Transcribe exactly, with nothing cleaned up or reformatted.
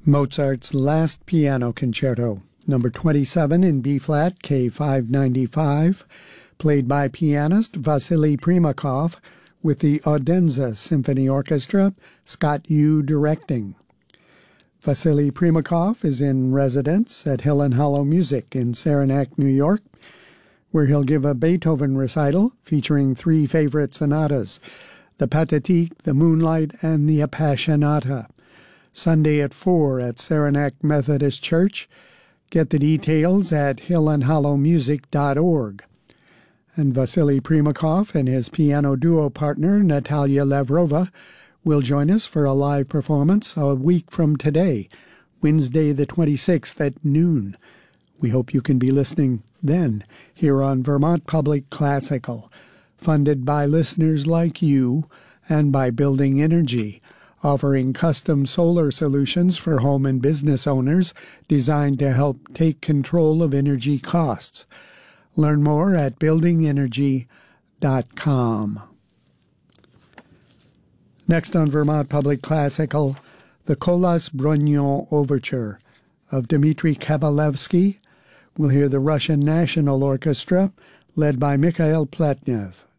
Mozart's Last Piano Concerto, number twenty-seven in B-flat, K five ninety-five, played by pianist Vasily Primakov with the Odense Symphony Orchestra, Scott Yu directing. Vasily Primakov is in residence at Hill and Hollow Music in Saranac, New York, where he'll give a Beethoven recital featuring three favorite sonatas, the Pathetique, the Moonlight, and the Appassionata. Sunday at four at Saranac Methodist Church. Get the details at hill and hollow music dot org. And Vasily Primakov and his piano duo partner, Natalia Lavrova, will join us for a live performance a week from today, Wednesday the twenty-sixth at noon. We hope you can be listening then here on Vermont Public Classical, funded by listeners like you and by Building Energy, offering custom solar solutions for home and business owners designed to help take control of energy costs. Learn more at building energy dot com. Next on Vermont Public Classical, the Kolas Brognon Overture of Dmitry Kabalevsky. We'll hear the Russian National Orchestra, led by Mikhail Pletnev.